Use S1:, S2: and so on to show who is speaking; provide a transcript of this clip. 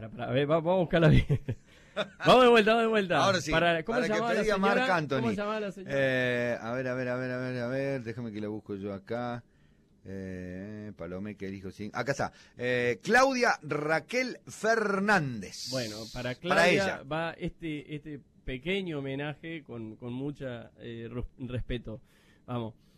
S1: A ver, vamos a buscarla bien. Vamos de vuelta.
S2: Ahora sí,
S1: ¿Cómo se llamaba
S2: que te
S1: la
S2: diga
S1: señora?
S2: Marc Anthony.
S1: ¿Cómo se llamaba la señora?
S2: A ver, déjame que la busco yo acá. Palomé, que dijo sí. Acá está. Claudia Raquel Fernández.
S1: Bueno, para
S2: Para
S1: Claudia
S2: ella.
S1: va este pequeño homenaje con mucha respeto. Vamos.